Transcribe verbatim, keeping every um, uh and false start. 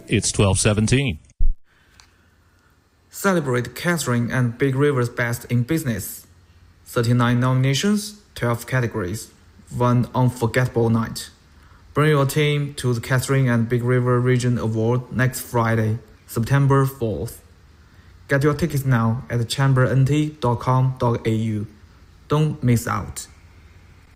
It's twelve seventeen. Celebrate Catherine and Big River's best in business. thirty-nine nominations, twelve categories. One unforgettable night. Bring your team to the Catherine and Big River Region Award next Friday, September fourth. Get your tickets now at chamber n t dot com dot a u. Don't miss out.